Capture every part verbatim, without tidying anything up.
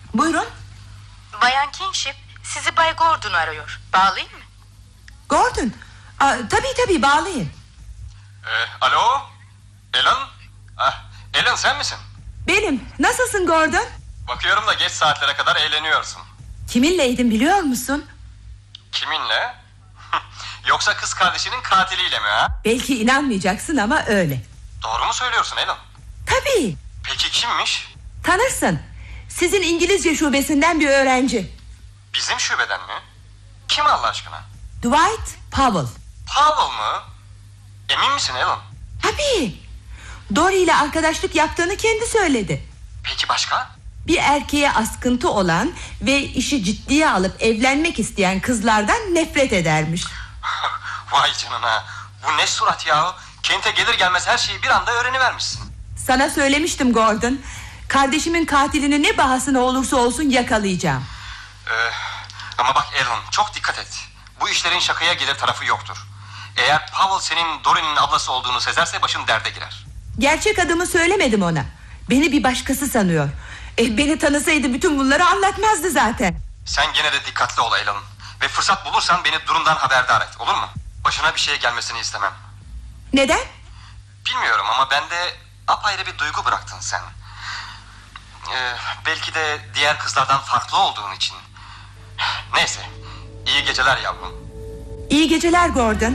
Buyurun. Bayan Kinship sizi Bay Gordon arıyor. Bağlayayım mı? Gordon. Aa, tabii tabii bağlayın. Ee, alo? Ellen? Ah, Ellen sen misin? Benim. Nasılsın Gordon? Bakıyorum da geç saatlere kadar eğleniyorsun. Kiminleydim biliyor musun? Kiminle? Yoksa kız kardeşinin katiliyle mi ha? Belki inanmayacaksın ama öyle. Doğru mu söylüyorsun Ellen? Tabii. Peki kimmiş? Tanırsın. Sizin İngilizce şubesinden bir öğrenci. Bizim şubeden mi? Kim Allah aşkına? Dwight Powell. Powell mı? Emin misin Ellen? Tabii. Dory ile arkadaşlık yaptığını kendi söyledi. Peki başka? Bir erkeğe askıntı olan ve işi ciddiye alıp evlenmek isteyen kızlardan nefret edermiş. Vay canına. Bu ne surat ya? Kente gelir gelmez her şeyi bir anda öğrenivermişsin. Sana söylemiştim Gordon. Kardeşimin katilini ne bahasına olursa olsun yakalayacağım. Ee, ama bak Ellen, çok dikkat et. Bu işlerin şakaya gelir tarafı yoktur. Eğer Powell senin Dory'nin ablası olduğunu sezerse başın derde girer. Gerçek adımı söylemedim ona. Beni bir başkası sanıyor. E, beni tanısaydı bütün bunları anlatmazdı zaten. Sen gene de dikkatli ol Ellen. Ve fırsat bulursan beni durumdan haberdar et, olur mu? Başına bir şey gelmesini istemem. Neden? Bilmiyorum ama bende apayrı bir duygu bıraktın sen. Ee, belki de diğer kızlardan farklı olduğun için. Neyse, iyi geceler yavrum. İyi geceler Gordon.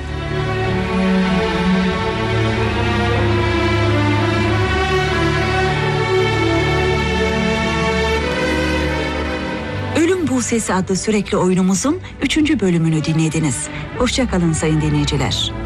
Ölüm Buğsesi adlı sürekli oyunumuzun üçüncü bölümünü dinlediniz. Hoşça kalın sayın dinleyiciler.